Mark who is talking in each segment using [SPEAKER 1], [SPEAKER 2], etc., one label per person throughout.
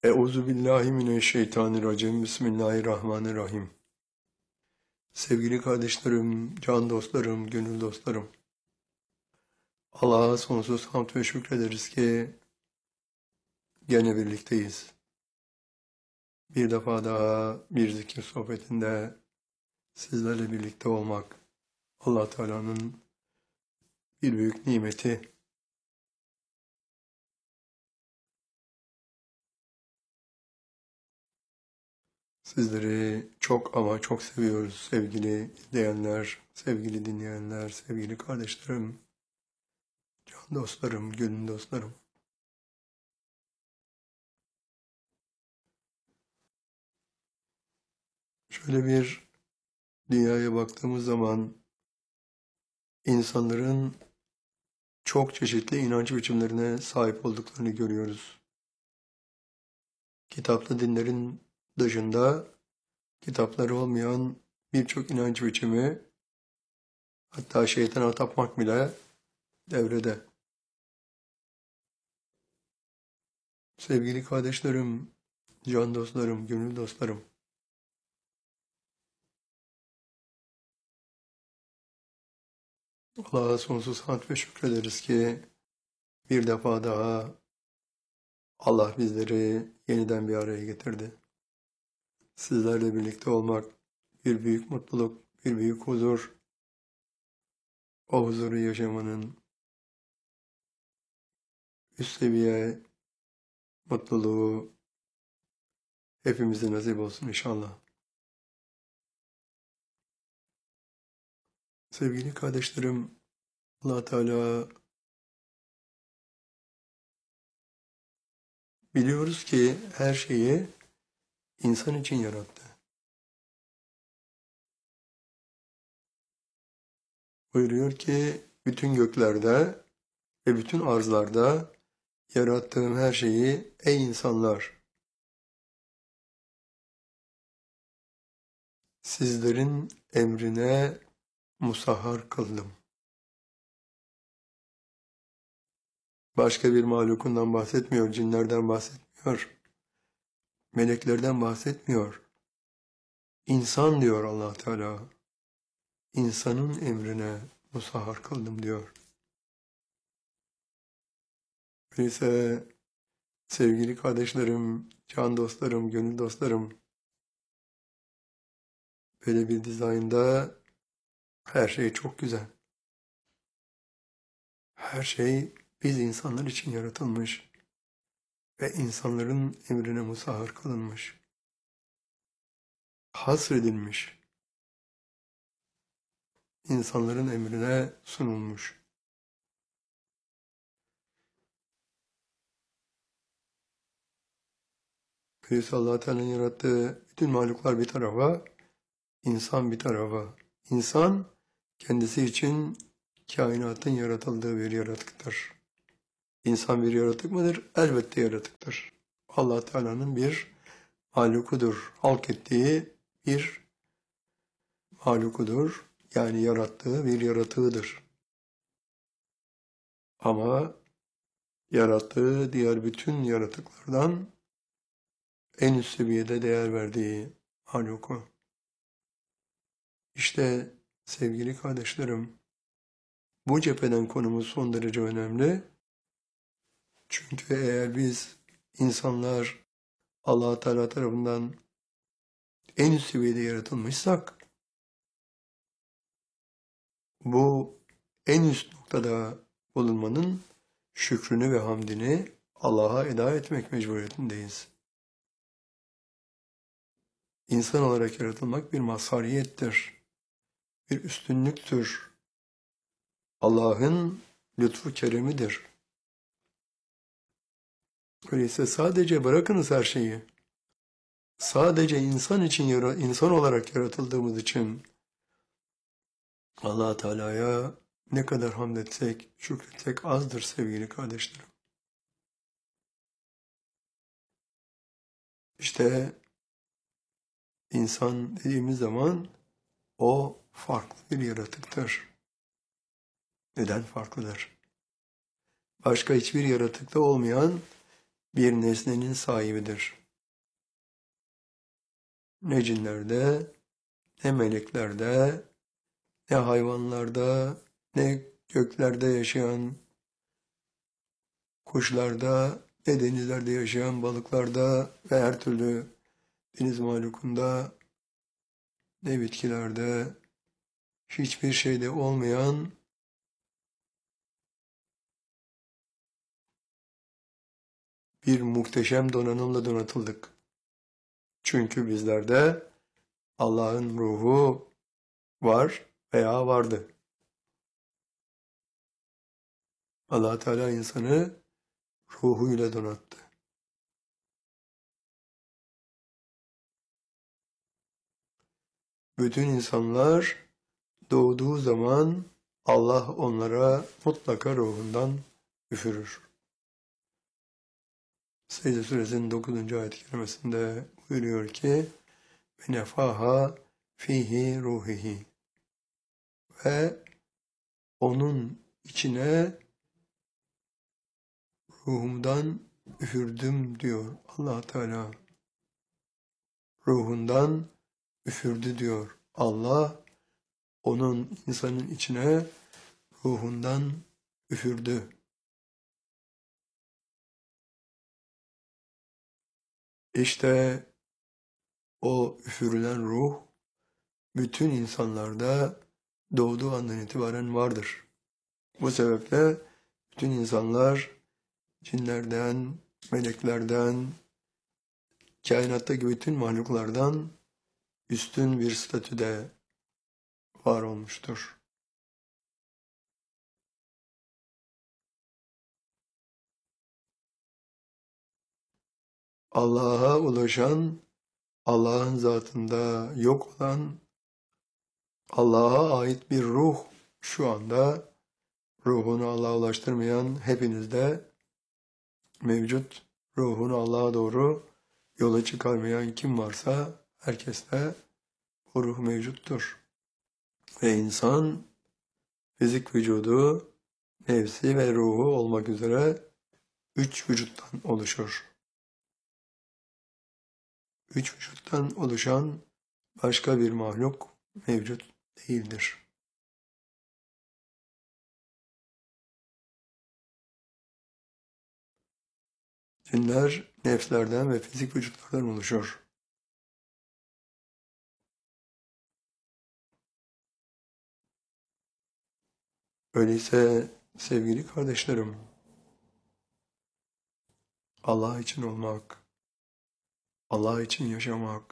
[SPEAKER 1] Euzubillahimineşşeytanirracim. Bismillahirrahmanirrahim. Sevgili kardeşlerim, can dostlarım, gönül dostlarım. Allah'a sonsuz hamd ve şükrederiz ki gene birlikteyiz. Bir defa daha bir zikir sohbetinde sizlerle birlikte olmak Allah Teala'nın bir büyük nimeti. Sizleri çok ama çok seviyoruz sevgili izleyenler, sevgili dinleyenler, sevgili kardeşlerim, can dostlarım, gönül dostlarım. Şöyle bir dünyaya baktığımız zaman insanların çok çeşitli inanç biçimlerine sahip olduklarını görüyoruz. Kitaplı dinlerin dışında kitapları olmayan birçok inanç biçimi, hatta şeytana tapmak bile devrede. Sevgili kardeşlerim, can dostlarım, gönül dostlarım. Allah'a sonsuz hamd ve şükrederiz ki bir defa daha Allah bizleri yeniden bir araya getirdi. Sizlerle birlikte olmak bir büyük mutluluk, bir büyük huzur. O huzuru yaşamanın üst seviye mutluluğu hepimize nasip olsun inşallah. Sevgili kardeşlerim, Allah Teala biliyoruz ki her şeyi insan için yarattı. Buyuruyor ki bütün göklerde ve bütün arzlarda yarattığım her şeyi ey insanlar, sizlerin emrine musahhar kıldım. Başka bir mahlukundan bahsetmiyor, cinlerden bahsetmiyor, meleklerden bahsetmiyor. İnsan diyor Allah Teala. İnsanın emrine musahhar kıldım diyor. Öyleyse sevgili kardeşlerim, can dostlarım, gönül dostlarım, böyle bir dizaynda her şey çok güzel. Her şey biz insanlar için yaratılmış ve insanların emrine musahhar kılınmış, hasredilmiş, insanların emrine sunulmuş. Öyleyse Allah Teala'nın yarattığı bütün mahluklar bir tarafa, insan bir tarafa. İnsan kendisi için kainatın yaratıldığı bir yaratıktır. İnsan bir yaratık mıdır? Elbette yaratıktır. Allah Teala'nın bir mahlukudur. Halk ettiği bir mahlukudur. Yani yarattığı bir yaratığıdır. Ama yarattığı diğer bütün yaratıklardan en üst seviyede değer verdiği mahluku. İşte sevgili kardeşlerim, bu cepheden konumuz son derece önemli. Çünkü eğer biz insanlar Allah Teala tarafından en üst seviyede yaratılmışsak, bu en üst noktada bulunmanın şükrünü ve hamdini Allah'a eda etmek mecburiyetindeyiz. İnsan olarak yaratılmak bir mazhariyettir, bir üstünlüktür. Allah'ın lütfu keremidir. Öyleyse sadece bırakınız her şeyi. Sadece insan için, insan olarak yaratıldığımız için Allah Teala'ya ne kadar hamd etsek, şükretsek azdır sevgili kardeşlerim. İşte insan dediğimiz zaman o farklı bir yaratıktır. Neden farklıdır? Başka hiçbir yaratıkta olmayan bir nesnenin sahibidir. ne cinlerde, ne meleklerde, ne hayvanlarda, ne göklerde yaşayan kuşlarda, ne denizlerde yaşayan balıklarda ve her türlü deniz mahlukunda, ne bitkilerde, hiçbir şeyde olmayan bir muhteşem donanımla donatıldık. Çünkü bizlerde Allah'ın ruhu var veya vardı. Allah Teala insanı ruhuyla donattı. Bütün insanlar doğduğu zaman Allah onlara mutlaka ruhundan üfürür. Secde Suresinin 9. ayet-i kerimesinde buyuruyor ki ve nefaha fihi ruhihi ve onun içine ruhumdan üfürdüm diyor Allah Teala. Ruhundan üfürdü diyor. Allah onun insanın içine ruhundan üfürdü. İşte o üfürülen ruh bütün insanlarda doğduğu andan itibaren vardır. Bu sebeple bütün insanlar cinlerden, meleklerden, kainattaki bütün mahluklardan üstün bir statüde var olmuştur. Allah'a ulaşan, Allah'ın zatında yok olan, Allah'a ait bir ruh şu anda ruhunu Allah'a ulaştırmayan hepinizde mevcut. Ruhunu Allah'a doğru yola çıkarmayan kim varsa herkeste o ruh mevcuttur. Ve insan fizik vücudu, nefsi ve ruhu olmak üzere 3 vücuttan oluşur. 3 vücuttan oluşan başka bir mahluk mevcut değildir. Cinler nefslerden ve fizik vücutlardan oluşur. Öyleyse sevgili kardeşlerim, Allah için olmak, Allah için yaşamak,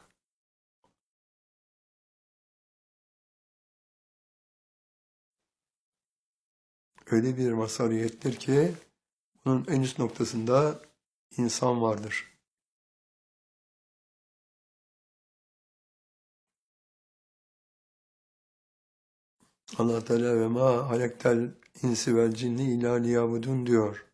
[SPEAKER 1] öyle bir mazhariyettir ki bunun en üst noktasında insan vardır. Allah Teala ve ma halaktel insi vel cinni illa liyabudun diyor.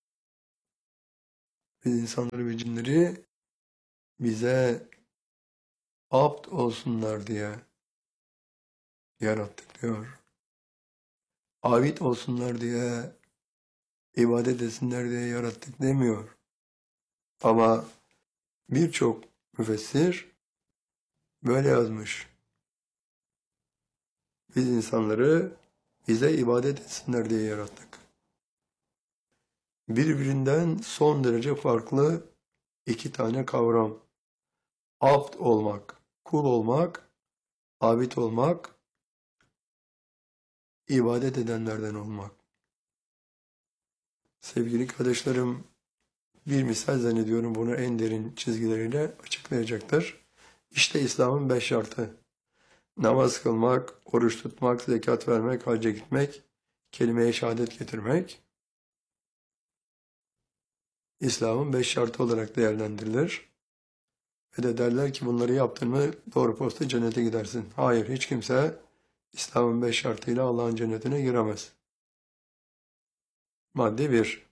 [SPEAKER 1] Biz insanları ve cinleri bize abd olsunlar diye yarattık diyor. Abid olsunlar diye, ibadet etsinler diye yarattık demiyor. Ama birçok müfessir böyle yazmış. Biz insanları bize ibadet etsinler diye yarattık. Birbirinden son derece farklı iki tane kavram. Abd olmak, kul olmak, abid olmak, ibadet edenlerden olmak. Sevgili kardeşlerim, bir misal zannediyorum bunu en derin çizgileriyle açıklayacaktır. İşte İslam'ın 5 şartı. Namaz kılmak, oruç tutmak, zekat vermek, hacca gitmek, kelime-i şehadet getirmek. İslam'ın 5 şartı olarak değerlendirilir. Ve de derler ki bunları yaptın mı doğru posta cennete gidersin. Hayır, hiç kimse İslam'ın 5 şartıyla Allah'ın cennetine giremez. Madde 1.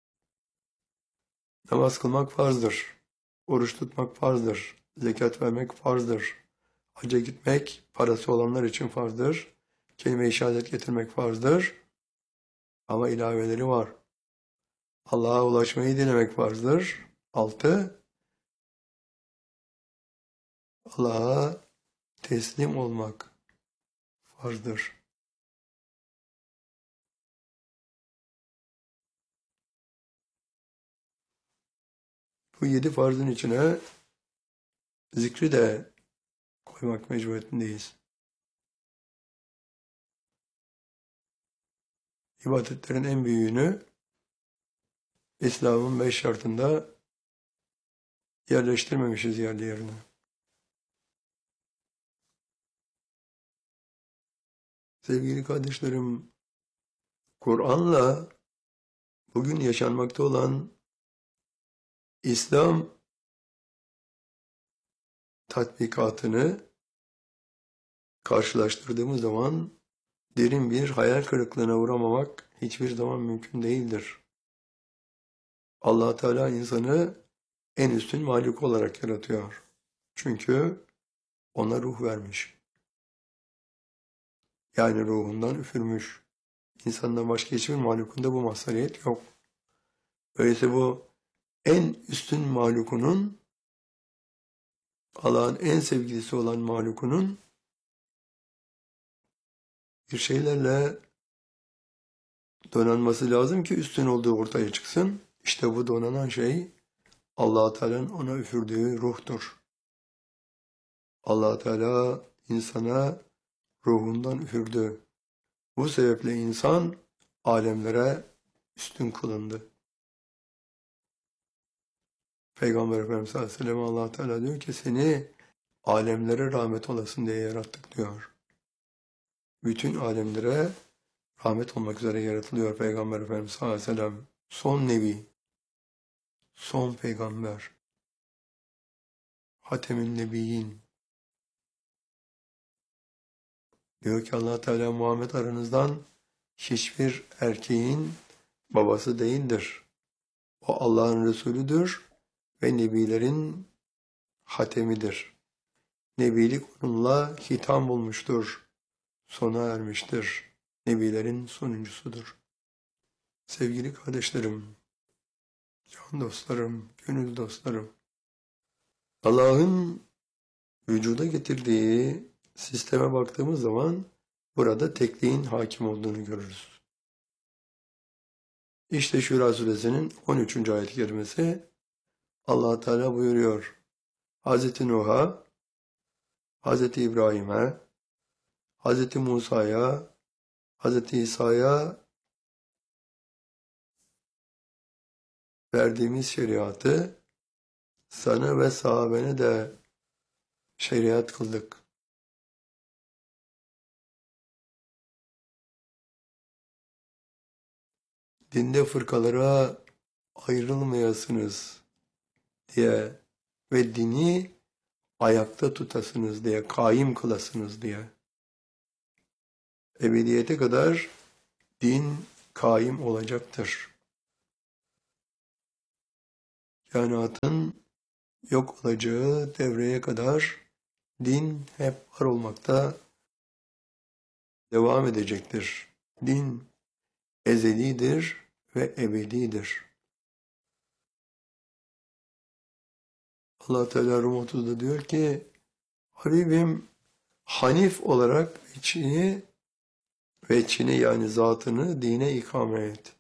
[SPEAKER 1] Namaz kılmak farzdır. Oruç tutmak farzdır. Zekat vermek farzdır. Hacca gitmek parası olanlar için farzdır. Kelime-i şehadet getirmek farzdır. Ama ilaveleri var. Allah'a ulaşmayı dilemek farzdır. 6. Allah'a teslim olmak farzdır. Bu 7 farzın içine zikri de koymak mecburiyetindeyiz. İbadetlerin en büyüğünü İslam'ın 5 şartında yerleştirmemişiz yerli yerine. Sevgili kardeşlerim, Kur'an'la bugün yaşanmakta olan İslam tatbikatını karşılaştırdığımız zaman derin bir hayal kırıklığına uğramamak hiçbir zaman mümkün değildir. Allah Teala insanı en üstün mahluk olarak yaratıyor. Çünkü ona ruh vermiş. Yani ruhundan üfürmüş. İnsandan başka hiçbir mahlukunda bu mazhariyet yok. Öyleyse bu en üstün mahlukunun, Allah'ın en sevgilisi olan mahlukunun bir şeylerle donanması lazım ki üstün olduğu ortaya çıksın. İşte bu donanan şey Allah Teala'nın ona üfürdüğü ruhtur. Allah Teala insana ruhundan üfürdü. Bu sebeple insan alemlere üstün kılındı. Peygamber Efendimiz Aleyhisselam Allah Teala diyor ki seni alemlere rahmet olasın diye yarattık diyor. Bütün alemlere rahmet olmak üzere yaratılıyor Peygamber Efendimiz Aleyhisselam. Son nebi, son peygamber, Hatemün Nebiyyin. Diyor ki Allah Teala Muhammed aranızdan hiçbir erkeğin babası değildir. O Allah'ın Resulüdür ve nebilerin hatemidir. Nebilik onunla hitam bulmuştur, sona ermiştir. Nebilerin sonuncusudur. Sevgili kardeşlerim, can dostlarım, gönül dostlarım, Allah'ın vücuda getirdiği sisteme baktığımız zaman burada tekliğin hakim olduğunu görürüz. İşte Şura suresinin 13. ayet-i kerimesi Allah Teala buyuruyor. Hz. Nuh'a, Hz. İbrahim'e, Hz. Musa'ya, Hz. İsa'ya verdiğimiz şeriatı sana ve sahabene de şeriat kıldık. Dinde fırkalara ayrılmayasınız diye ve dini ayakta tutasınız diye, kaim kılasınız diye. Ebediyete kadar din kaim olacaktır. Kainatın yok olacağı devreye kadar din hep var olmakta devam edecektir. Din ezelidir ve ebedidir. Allah Teala Rum 30'da diyor ki Habibim Hanif olarak veçhini yani zatını dine ikame et.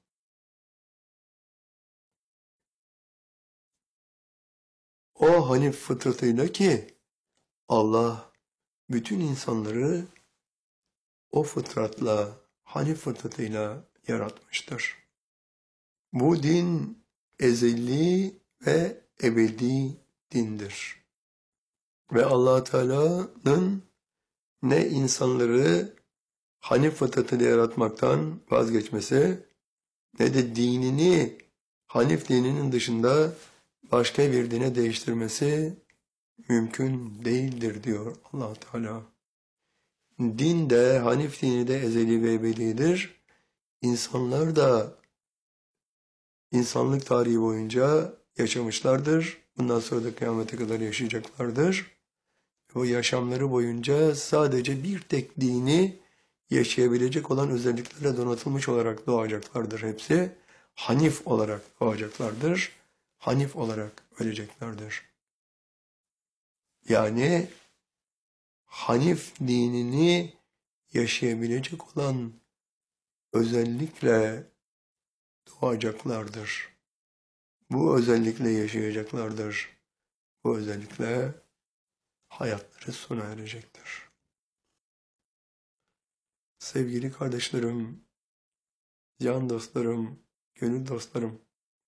[SPEAKER 1] O Hanif fıtratıyla ki Allah bütün insanları o fıtratla, Hanif fıtratıyla yaratmıştır. Bu din ezeli ve ebedi dindir. Ve Allah Teala'nın ne insanları Hanif fıtratıyla yaratmaktan vazgeçmesi ne de dinini Hanif dininin dışında başka bir dine değiştirmesi mümkün değildir diyor Allah Teala. Din de Hanif dini de ezeli ve ebedidir. İnsanlar da insanlık tarihi boyunca yaşamışlardır. Bundan sonra da kıyamete kadar yaşayacaklardır. O yaşamları boyunca sadece bir tek dini yaşayabilecek olan özelliklerle donatılmış olarak doğacaklardır hepsi. Hanif olarak doğacaklardır. Hanif olarak öleceklerdir. Yani Hanif dinini yaşayabilecek olan özellikle doğacaklardır. Bu özellikle yaşayacaklardır. Bu özellikle hayatları sona erecektir. Sevgili kardeşlerim, can dostlarım, gönül dostlarım,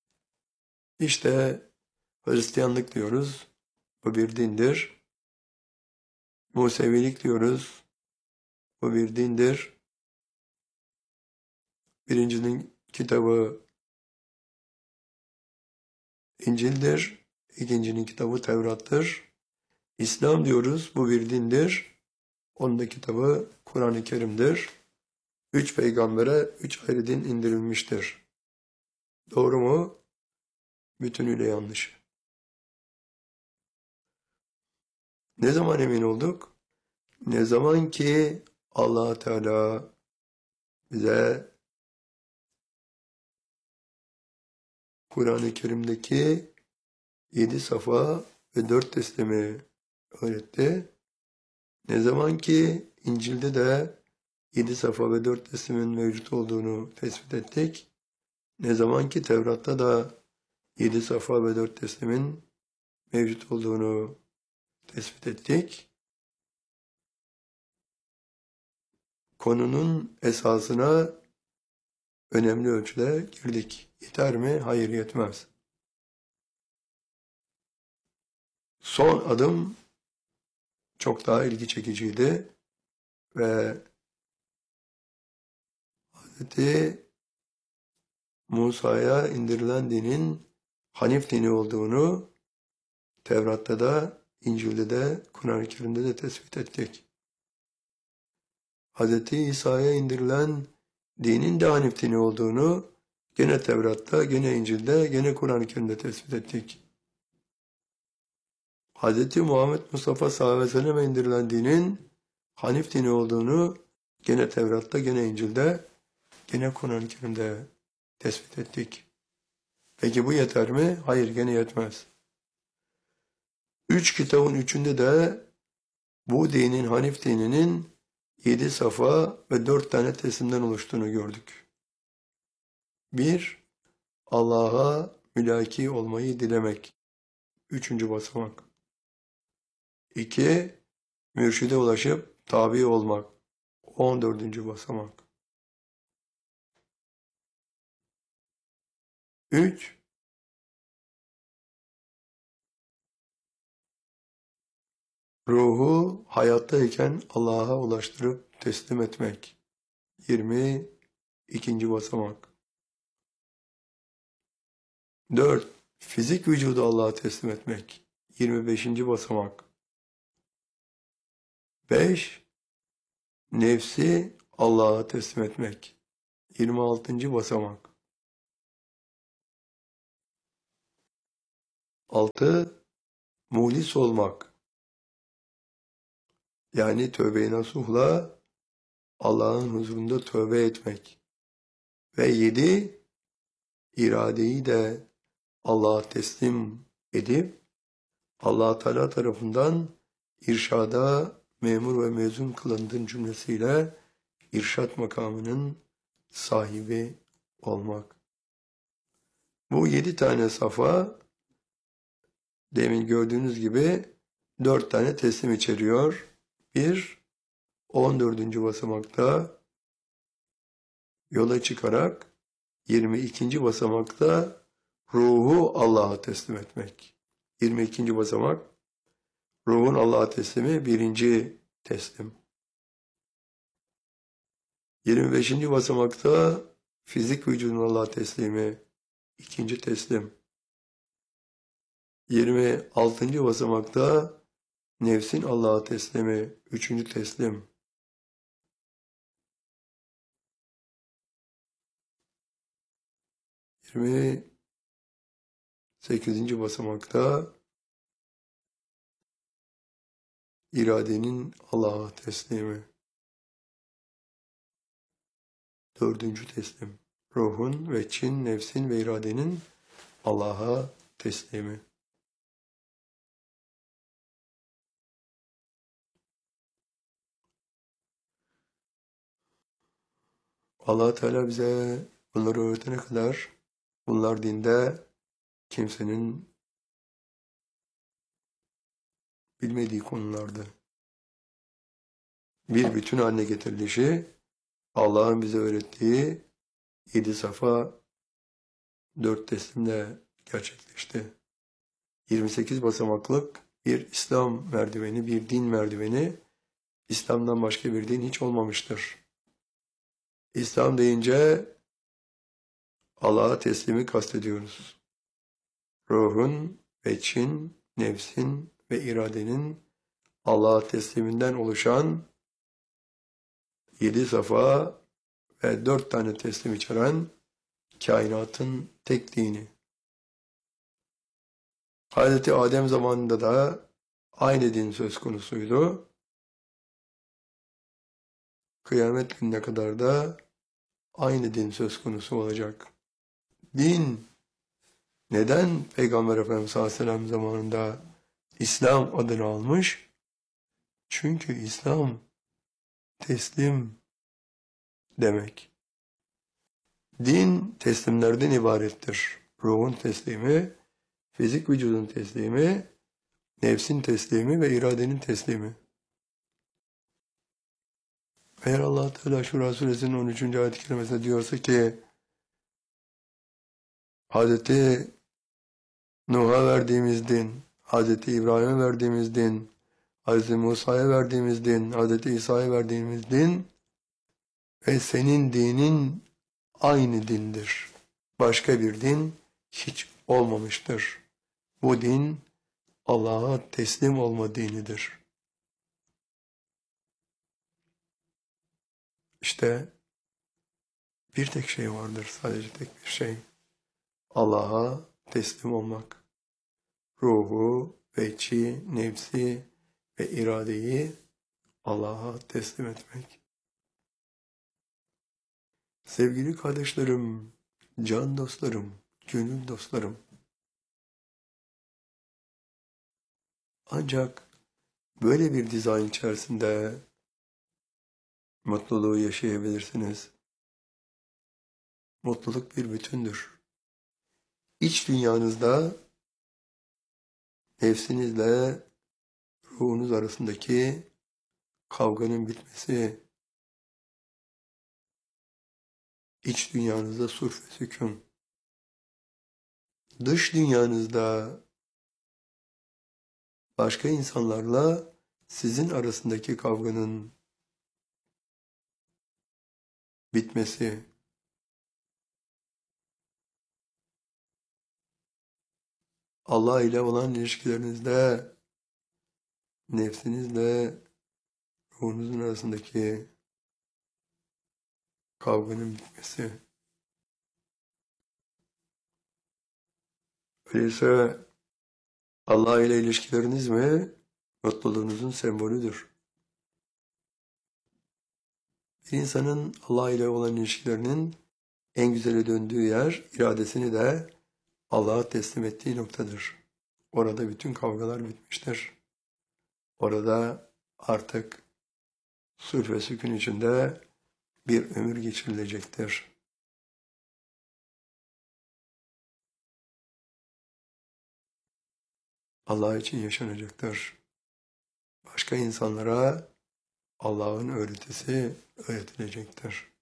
[SPEAKER 1] işte Hristiyanlık diyoruz, bu bir dindir. Musevilik diyoruz, bu bir dindir. Birincinin kitabı İncil'dir, ikincinin kitabı Tevrat'tır. İslam diyoruz, bu bir dindir. Onun da kitabı Kur'an-ı Kerim'dir. 3 peygambere 3 ayrı din indirilmiştir. Doğru mu? Bütünüyle yanlış. Ne zaman emin olduk? Ne zaman ki Allah Teala bize Kur'an-ı Kerim'deki 7 safa ve 4 teslimi öğretti. Ne zaman ki İncil'de de 7 safa ve 4 teslimin mevcut olduğunu tespit ettik. Ne zaman ki Tevrat'ta da 7 safa ve 4 teslimin mevcut olduğunu tespit ettik. Konunun esasına önemli ölçüde girdik. Yeter mi? Hayır, yetmez. Son adım çok daha ilgi çekiciydi ve Hz. Musa'ya indirilen dinin Hanif dini olduğunu Tevrat'ta da, İncil'de de, Kur'an-ı Kerim'de de tespit ettik. Hz. İsa'ya indirilen dinin de Hanif dini olduğunu gene Tevrat'ta, gene İncil'de, gene Kur'an-ı Kerim'de tespit ettik. Hz. Muhammed Mustafa sallallahu aleyhi ve sellem'e indirilen dinin Hanif dini olduğunu gene Tevrat'ta, gene İncil'de, gene Kur'an-ı Kerim'de tespit ettik. Peki bu yeter mi? Hayır, gene yetmez. 3 kitabın üçünde de bu dinin, Hanif dininin 7 safa ve 4 tane teslimden oluştuğunu gördük. 1. Allah'a mülaki olmayı dilemek. 3. basamak. 2. Mürşide ulaşıp tabi olmak. 14. basamak. 3. Ruhu hayattayken Allah'a ulaştırıp teslim etmek. 22. basamak. 4. Fizik vücudu Allah'a teslim etmek. 25. basamak. 5. Nefsi Allah'a teslim etmek. 26. basamak. 6. Muhlis olmak. Yani tövbe-i nasuhla Allah'ın huzurunda tövbe etmek. Ve 7. iradeyi de Allah'a teslim edip Allah Teala tarafından irşada memur ve mezun kılındığın cümlesiyle irşat makamının sahibi olmak. Bu 7 tane safa demin gördüğünüz gibi 4 tane teslim içeriyor. 14. basamakta yola çıkarak 22. basamakta ruhu Allah'a teslim etmek. 22. basamak ruhun Allah'a teslimi 1. teslim. 25. basamakta fizik vücudun Allah'a teslimi 2. teslim. 26. basamakta nefsin Allah'a teslimi 3. teslim. 28. basamakta iradenin Allah'a teslimi. 4. teslim. Ruhun ve çin, nefsin ve iradenin Allah'a teslimi. Allah Teala bize bunları öğretene kadar bunlar dinde kimsenin bilmediği konulardı. Bir bütün haline getirilişi Allah'ın bize öğrettiği 7 safa 4 teslimle gerçekleşti. 28 basamaklık bir İslam merdiveni, bir din merdiveni, İslam'dan başka bir din hiç olmamıştır. İslam deyince Allah'a teslimi kastediyoruz. Ruhun, veçin, nefsin ve iradenin Allah'a tesliminden oluşan 7 safa ve 4 tane teslim içeren kainatın tek dini. Hazreti Adem zamanında da aynı din söz konusuydu. Kıyamet gününe kadar da aynı din söz konusu olacak. Din neden Peygamber Efendimiz Aleyhisselam zamanında İslam adını almış? Çünkü İslam teslim demek. Din teslimlerden ibarettir. Ruhun teslimi, fizik vücudun teslimi, nefsin teslimi ve iradenin teslimi. Eğer Allah Teala Şura Suresinin 13. ayet-i kerimesinde diyorsa ki Hazreti Nuh'a verdiğimiz din, Hazreti İbrahim'e verdiğimiz din, Hazreti Musa'ya verdiğimiz din, Hazreti İsa'ya verdiğimiz din ve senin dinin aynı dindir. Başka bir din hiç olmamıştır. Bu din Allah'a teslim olma dinidir. İşte bir tek şey vardır, sadece tek bir şey. Allah'a teslim olmak. Ruhu, veçi, nefsi ve iradeyi Allah'a teslim etmek. Sevgili kardeşlerim, can dostlarım, gönül dostlarım. Ancak böyle bir dizayn içerisinde mutluluğu yaşayabilirsiniz. Mutluluk bir bütündür. İç dünyanızda nefsinizle ruhunuz arasındaki kavganın bitmesi, iç dünyanızda sulh ve sükun, dış dünyanızda başka insanlarla sizin arasındaki kavganın bitmesi, Allah ile olan ilişkilerinizde nefsinizle ruhunuzun arasındaki kavganın bitmesi. Öyleyse Allah ile ilişkileriniz mi mutluluğunuzun sembolüdür. Bir insanın Allah ile olan ilişkilerinin en güzele döndüğü yer, iradesini de Allah'a teslim ettiği noktadır. Orada bütün kavgalar bitmiştir. Orada artık sulh ve sükun içinde bir ömür geçirilecektir. Allah için yaşanacaktır. Başka insanlara Allah'ın öğretisi öğretilecektir.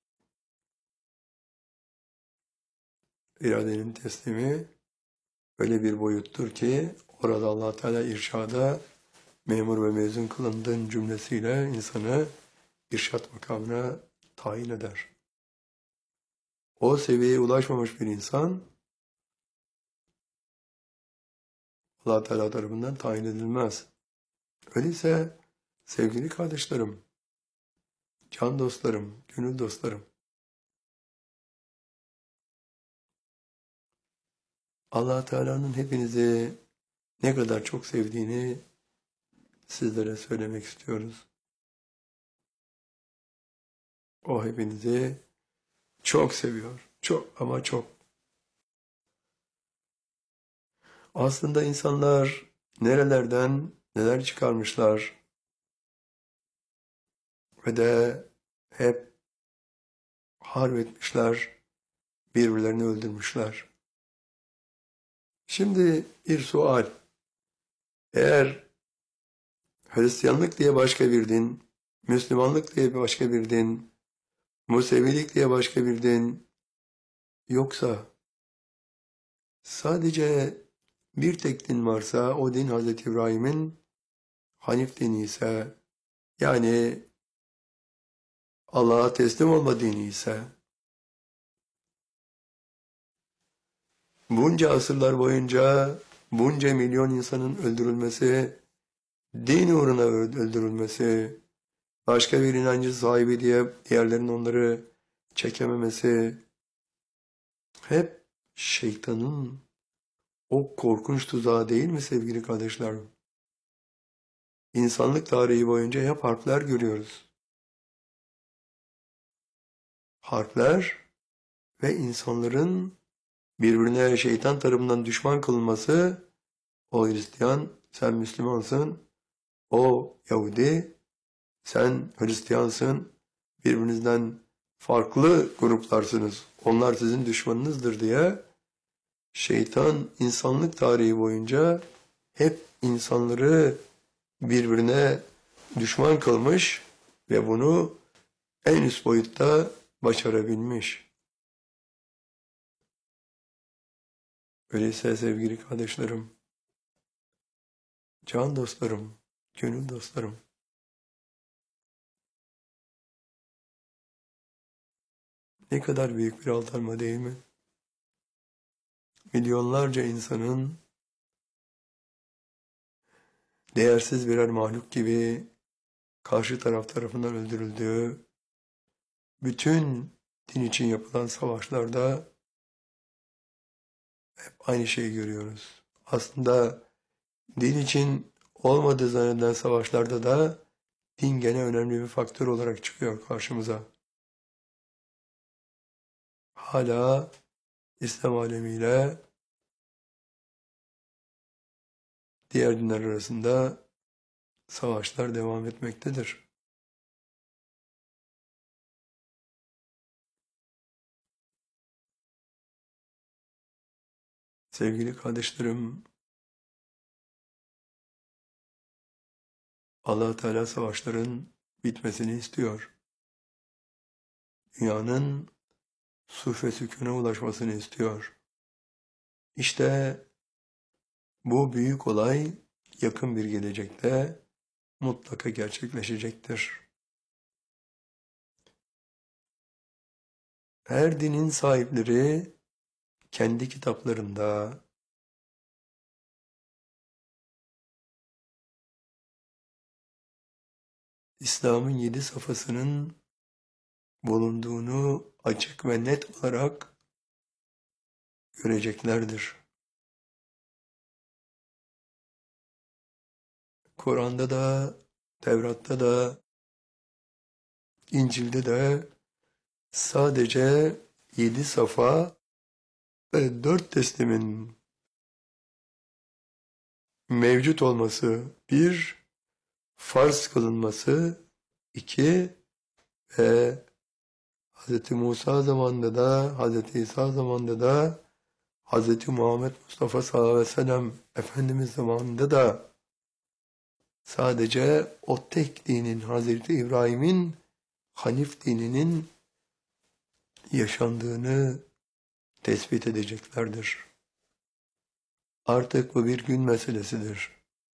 [SPEAKER 1] İradenin teslimi öyle bir boyuttur ki orada Allah Teala irşada memur ve mezun kılındığın cümlesiyle insanı irşat makamına tayin eder. O seviyeye ulaşmamış bir insan Allah Teala tarafından tayin edilmez. Öyleyse sevgili kardeşlerim, can dostlarım, gönül dostlarım, Allah Teala'nın hepinizi ne kadar çok sevdiğini sizlere söylemek istiyoruz. O hepinizi çok seviyor. Çok ama çok. Aslında insanlar nerelerden neler çıkarmışlar ve de hep harp etmişler, birbirlerini öldürmüşler. Şimdi bir sual. Eğer Hristiyanlık diye başka bir din, Müslümanlık diye başka bir din, Musevilik diye başka bir din yoksa sadece bir tek din varsa o din Hazreti İbrahim'in Hanif dini ise, yani Allah'a teslim olma dini ise, bunca asırlar boyunca bunca milyon insanın öldürülmesi, din uğruna öldürülmesi, başka bir inancı sahibi diye diğerlerinin onları çekememesi, hep şeytanın o korkunç tuzağı değil mi sevgili kardeşler? İnsanlık tarihi boyunca hep harpler görüyoruz. Harpler ve insanların birbirine şeytan tarafından düşman kılınması, o Hristiyan, sen Müslümansın, o Yahudi, sen Hristiyansın, birbirinizden farklı gruplarsınız, onlar sizin düşmanınızdır diye şeytan insanlık tarihi boyunca hep insanları birbirine düşman kılmış ve bunu en üst boyutta başarabilmiş. Öyleyse sevgili kardeşlerim, can dostlarım, gönül dostlarım, ne kadar büyük bir aldanma değil mi? Milyonlarca insanın değersiz birer mahluk gibi karşı taraf tarafından öldürüldüğü, bütün din için yapılan savaşlarda hep aynı şeyi görüyoruz. Aslında din için olmadığı zannedilen savaşlarda da din gene önemli bir faktör olarak çıkıyor karşımıza. Hala İslam alemiyle diğer dinler arasında savaşlar devam etmektedir. Sevgili kardeşlerim, Allah Teala savaşların bitmesini istiyor. Dünyanın sulh ve sükûna ulaşmasını istiyor. İşte bu büyük olay yakın bir gelecekte mutlaka gerçekleşecektir. Her dinin sahipleri kendi kitaplarında İslam'ın 7 safhasının bulunduğunu açık ve net olarak göreceklerdir. Kur'an'da da, Tevrat'ta da, İncil'de de sadece 7 safa ve 4 teslimin mevcut olması, bir, farz kılınması, iki, ve Hz. Musa zamanında da, Hz. İsa zamanında da, Hz. Muhammed Mustafa sallallahu aleyhi ve sellem Efendimiz zamanında da sadece o tek dinin, Hz. İbrahim'in Hanif dininin yaşandığını tespit edeceklerdir. Artık bu bir gün meselesidir.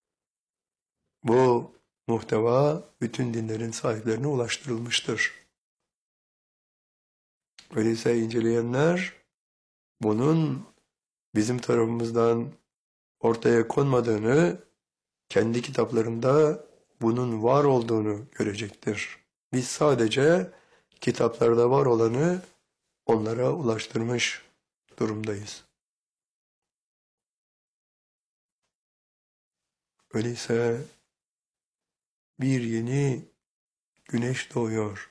[SPEAKER 1] Bu muhteva bütün dinlerin sahiplerine ulaştırılmıştır. Öyleyse inceleyenler bunun bizim tarafımızdan ortaya konmadığını, kendi kitaplarında bunun var olduğunu görecektir. Biz sadece kitaplarda var olanı onlara ulaştırmış durumdayız. Öyleyse bir yeni güneş doğuyor.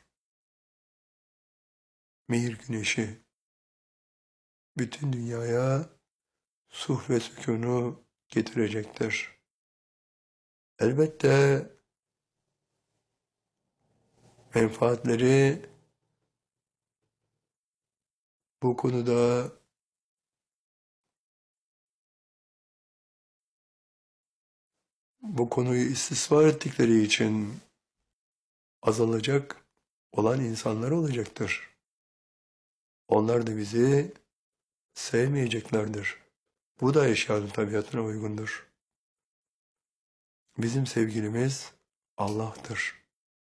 [SPEAKER 1] Mehir güneşi bütün dünyaya sulh ve sükûnu getirecektir. Elbette menfaatleri Bu konuda bu konuyu istismar ettikleri için azalacak olan insanlar olacaktır. Onlar da bizi sevmeyeceklerdir. Bu da eşyanın tabiatına uygundur. Bizim sevgilimiz Allah'tır.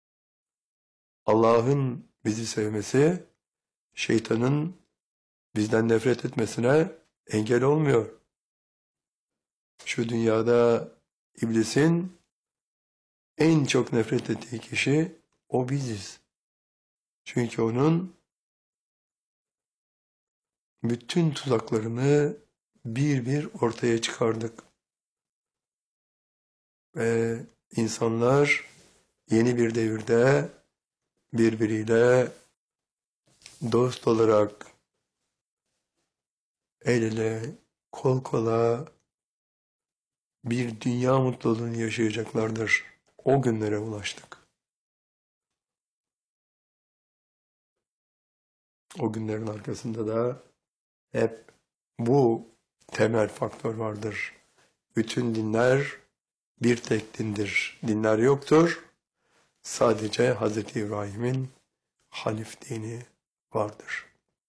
[SPEAKER 1] Allah'ın bizi sevmesi, şeytanın bizden nefret etmesine engel olmuyor. Şu dünyada iblisin en çok nefret ettiği kişi o biziz. Çünkü onun bütün tuzaklarını bir bir ortaya çıkardık. Ve insanlar yeni bir devirde birbiriyle dost olarak el ele, kol kola bir dünya mutluluğunu yaşayacaklardır. O günlere ulaştık. O günlerin arkasında da hep bu temel faktör vardır. Bütün dinler bir tek dindir. Dinler yoktur. Sadece Hz. İbrahim'in Hanif dini vardır.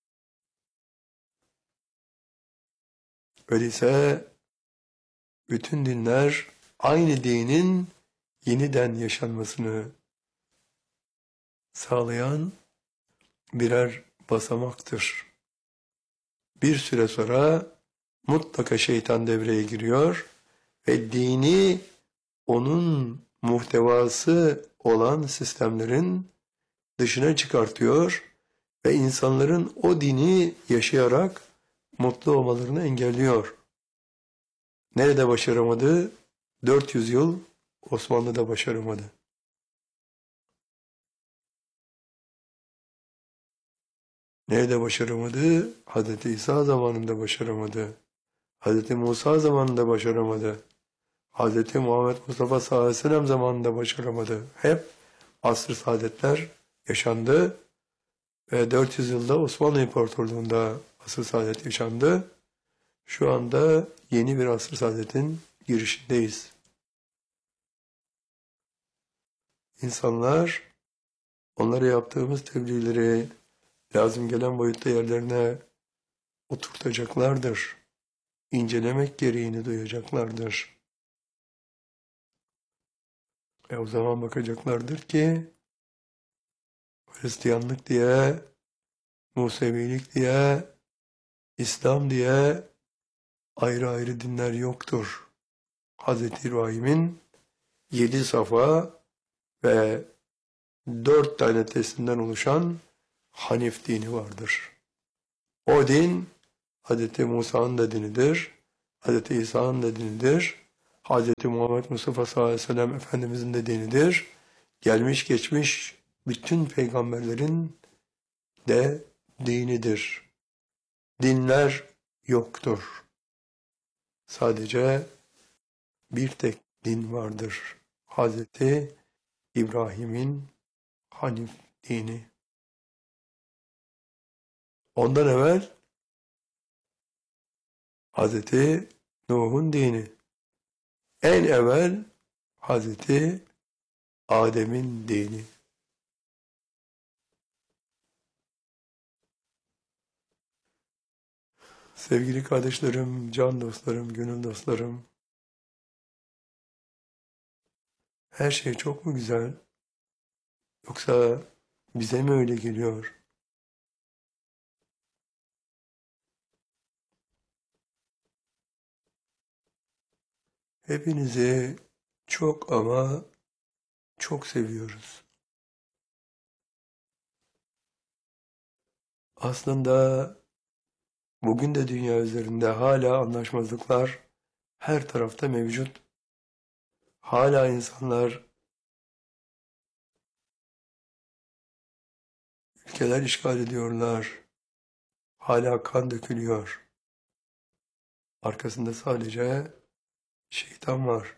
[SPEAKER 1] Öyleyse bütün dinler aynı dinin yeniden yaşanmasını sağlayan birer basamaktır. Bir süre sonra mutlaka şeytan devreye giriyor ve dini onun muhtevası olan sistemlerin dışına çıkartıyor ve insanların o dini yaşayarak mutlu olmalarını engelliyor. Nerede başaramadı? 400 yıl Osmanlı'da başaramadı. Nerede başaramadı? Hz. İsa zamanında başaramadı. Hz. Musa zamanında başaramadı. Hz. Muhammed Mustafa sallallahu aleyhi ve sellem zamanında başaramadı. Hep asr-ı saadetler yaşandı ve 400 yılda Osmanlı İmparatorluğu'nda asr-ı saadet yaşandı. Şu anda yeni bir asr-ı saadetin girişindeyiz. İnsanlar onlara yaptığımız tebliğleri lazım gelen boyutta yerlerine oturtacaklardır. İncelemek gereğini duyacaklardır. O zaman bakacaklardır ki Hristiyanlık diye, Musevilik diye, İslam diye ayrı ayrı dinler yoktur. Hz. İbrahim'in 7 safa ve 4 tane testinden oluşan Hanif dini vardır. O din Hz. Musa'nın da dinidir, Hz. İsa'nın da dinidir, Hz. Muhammed Mustafa sallallahu aleyhi ve sellem Efendimizin de dinidir. Gelmiş geçmiş bütün peygamberlerin de dinidir. Dinler yoktur. Sadece bir tek din vardır. Hz. İbrahim'in Hanif dini. Ondan evvel Hz. Nuh'un dini. En evvel Hz. Adem'in dini. Sevgili kardeşlerim, can dostlarım, gönül dostlarım, her şey çok mu güzel? Yoksa bize mi öyle geliyor? Hepinizi çok ama çok seviyoruz. Aslında bugün de dünya üzerinde hala anlaşmazlıklar her tarafta mevcut. Hala insanlar ülkeler işgal ediyorlar. Hala kan dökülüyor. Arkasında sadece şeytan var.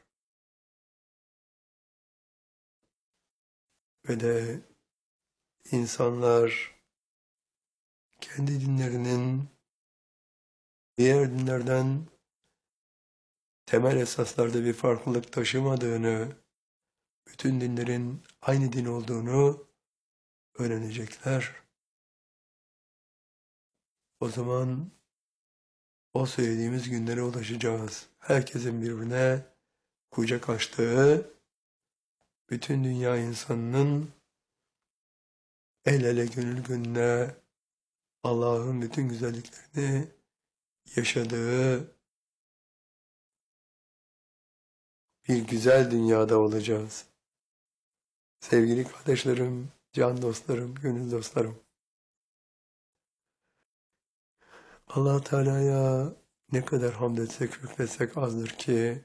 [SPEAKER 1] Ve de insanlar kendi dinlerinin diğer dinlerden temel esaslarda bir farklılık taşımadığını, bütün dinlerin aynı din olduğunu öğrenecekler. O zaman o söylediğimiz günlere ulaşacağız. Herkesin birbirine kucak açtığı, bütün dünya insanının el ele gönül gönüle Allah'ın bütün güzelliklerini yaşadığı bir güzel dünyada olacağız. Sevgili kardeşlerim, can dostlarım, gönül dostlarım. Allah Teala'ya ne kadar hamd etsek, şükretsek azdır ki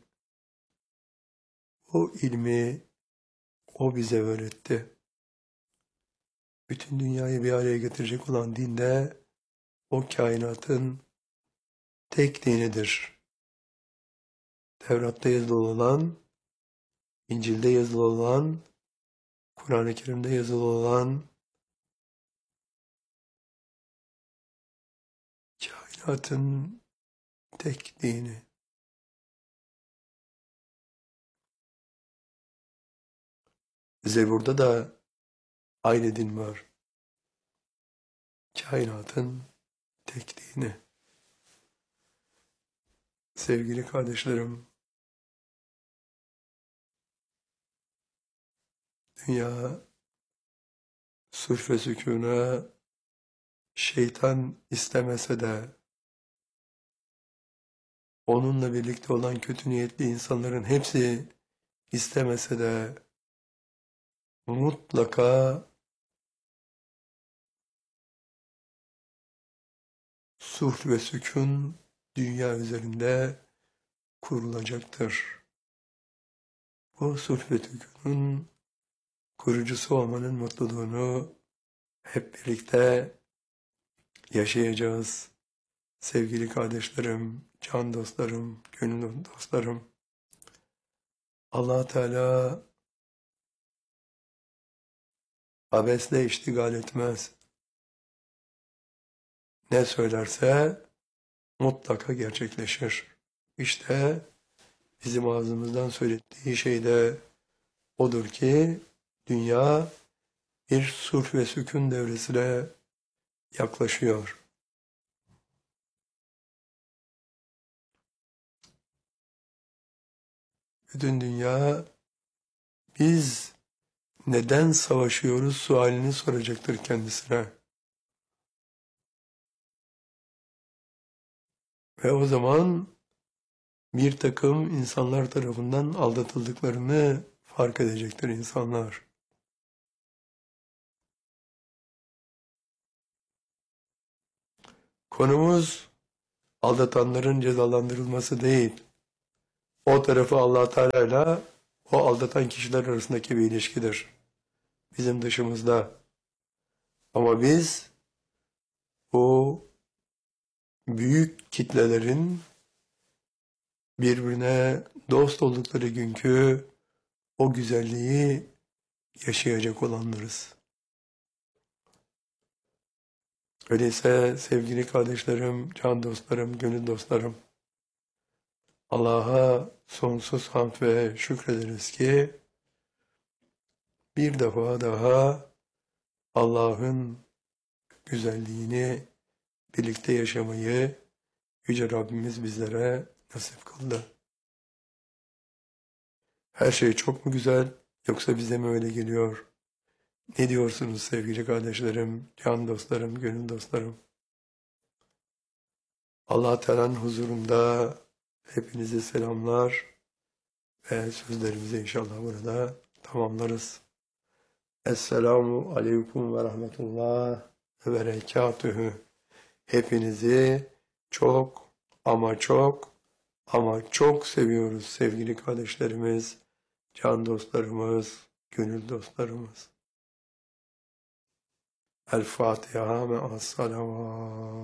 [SPEAKER 1] o ilmi o bize öğretti. Bütün dünyayı bir araya getirecek olan din de o kainatın tek dinidir. Tevrat'ta yazılı olan, İncil'de yazılı olan, Kur'an-ı Kerim'de yazılı olan kainatın tek dini. Zebur'da da aynı din var. Kainatın tek dini. Sevgili kardeşlerim, dünya sulh ve sükûne şeytan istemese de onunla birlikte olan kötü niyetli insanların hepsi istemese de mutlaka sulh ve sükun dünya üzerinde kurulacaktır. Bu sulh ve sükunun kurucusu olmanın mutluluğunu hep birlikte yaşayacağız. Sevgili kardeşlerim, can dostlarım, gönül dostlarım. Allah Teala abesle iştigal etmez. Ne söylerse mutlaka gerçekleşir. İşte bizim ağzımızdan söylediği şey de odur ki dünya bir sulh ve sükun devresine yaklaşıyor. Bütün dünya biz neden savaşıyoruz sualini soracaktır kendisine. Ve o zaman bir takım insanlar tarafından aldatıldıklarını fark edecektir insanlar. Konumuz aldatanların cezalandırılması değil. O tarafı Allah Teala ile o aldatan kişiler arasındaki bir ilişkidir. Bizim dışımızda. Ama biz o büyük kitlelerin birbirine dost oldukları günkü o güzelliği yaşayacak olanlarız. Öyleyse sevgili kardeşlerim, can dostlarım, gönül dostlarım, Allah'a sonsuz hamd ve şükrederiz ki bir defa daha Allah'ın güzelliğini birlikte yaşamayı Yüce Rabbimiz bizlere nasip kıldı. Her şey çok mu güzel yoksa bize mi öyle geliyor? Ne diyorsunuz sevgili kardeşlerim, can dostlarım, gönül dostlarım? Allah Teala'nın huzurunda hepinize selamlar ve sözlerimizi inşallah burada tamamlarız. Esselamu aleyküm ve rahmetullah ve berekatühü. Hepinizi çok ama çok ama çok seviyoruz sevgili kardeşlerimiz, can dostlarımız, gönül dostlarımız. El Fatiha ve as-salavat.